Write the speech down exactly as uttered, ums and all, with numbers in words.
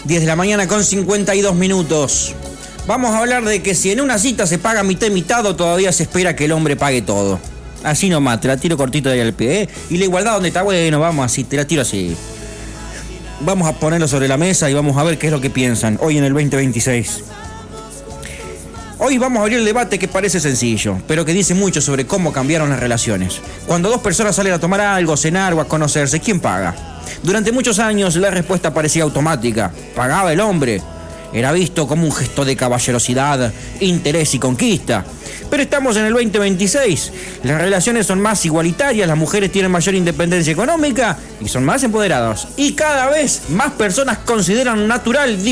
diez de la mañana con cincuenta y dos minutos. Vamos a hablar de que si en una cita se paga mitad y mitad o todavía se espera que el hombre pague todo. Así nomás, te la tiro cortito de ahí al pie, ¿eh? Y la igualdad, ¿dónde está? Bueno, vamos así, te la tiro así. Vamos a ponerlo sobre la mesa y vamos a ver qué es lo que piensan hoy en el veinte veintiséis. Hoy vamos a abrir el debate que parece sencillo, pero que dice mucho sobre cómo cambiaron las relaciones. Cuando dos personas salen a tomar algo, cenar o a conocerse, ¿quién paga? Durante muchos años la respuesta parecía automática. Pagaba el hombre. Era visto como un gesto de caballerosidad, interés y conquista. Pero estamos en el veinte veintiséis. Las relaciones son más igualitarias, las mujeres tienen mayor independencia económica y son más empoderadas. Y cada vez más personas consideran natural